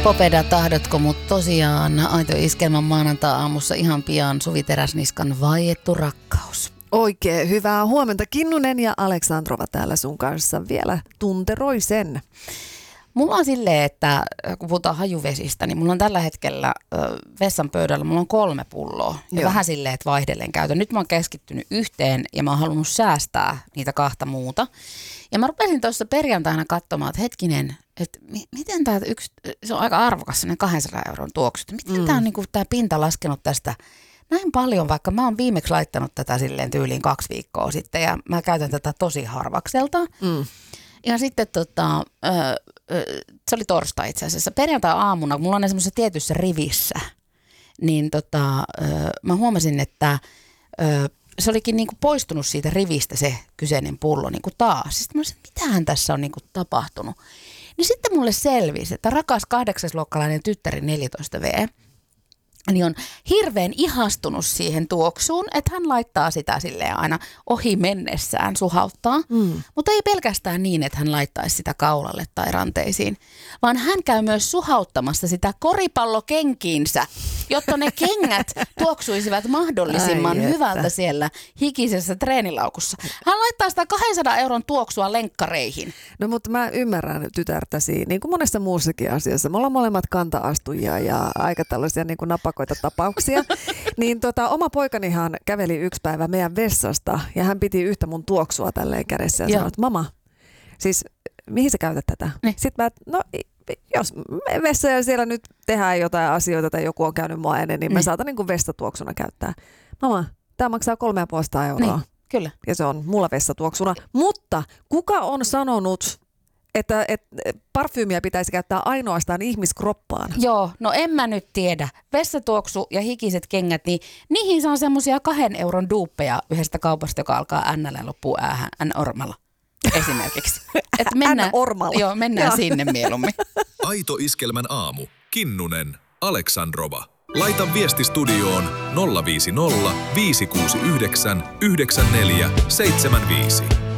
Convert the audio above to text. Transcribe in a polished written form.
Popeda, tahdotko mut tosiaan? Aito Iskelmän maanantai-aamussa ihan pian Suvi Teräsniskan Vaiettu rakkaus. Oikein hyvää huomenta. Kinnunen ja Aleksandrova täällä sun kanssa vielä tunteroisen. Mulla on silleen, että kun puhutaan hajuvesistä, niin mulla on tällä hetkellä vessan pöydällä, mulla on 3 pulloa. Ja vähän silleen, että vaihdellen käytön. Nyt mä oon keskittynyt yhteen ja mä oon halunnut säästää niitä 2 muuta. Ja mä rupesin tuossa perjantaina katsomaan, että hetkinen, että miten tämä yksi, se on aika arvokas, sellainen 200 euron tuoksu. Miten tämä on niin kuin, tämä pinta laskenut tästä näin paljon, vaikka mä oon viimeksi laittanut tätä silleen tyyliin 2 viikkoa sitten ja mä käytän tätä tosi harvakselta. Ja sitten se oli torstai itse asiassa. Perjantai-aamuna, kun mulla on semmoisessa tietyssä rivissä, niin mä huomasin, että se olikin niinku poistunut siitä rivistä se kyseinen pullo niinku taas. Sitten mä olisin, että mitähän tässä on niinku tapahtunut. Niin sitten mulle selvisi, että rakas 8-luokkalainen tyttäri 14V, niin on hirveän ihastunut siihen tuoksuun, että hän laittaa sitä silleen aina ohi mennessään, suhauttaa. Mutta ei pelkästään niin, että hän laittaisi sitä kaulalle tai ranteisiin, vaan hän käy myös suhauttamassa sitä koripallokenkiinsä, jotta ne kengät tuoksuisivat mahdollisimman hyvältä siellä hikisessä treenilaukussa. Hän laittaa sitä 200 euron tuoksua lenkkareihin. No mutta mä ymmärrän tytärtäsi, niin kuin monessa muussakin asiassa. Me ollaan molemmat kanta-astujia ja aika tällaisia niin kuin napakoita tapauksia. Niin oma poikanihan käveli yksi päivä meidän vessasta ja hän piti yhtä mun tuoksua tälleen kädessä ja sanoi, että mama, siis mihin sä käytät tätä? Niin. Sitten mä, jos vessa ja siellä nyt tehdään jotain asioita tai joku on käynyt mua ennen, niin mä saatan niin kuin vessatuoksuna käyttää. Mama, tää maksaa 350 euroa. Niin, kyllä. Ja se on mulla vessatuoksuna. Mutta kuka on sanonut, että parfyymiä pitäisi käyttää ainoastaan ihmiskroppaan? Joo, no en mä nyt tiedä. Vessatuoksu ja hikiset kengät, niin niihin saa semmosia 2 euron duuppeja yhdestä kaupasta, joka alkaa N:llä ja loppuu N-ormalla. Esimerkiksi. Että mennään sinne mieluummin. Aito Iskelmän aamu. Kinnunen, Aleksandrova. Laita viesti studioon 050 569 9475.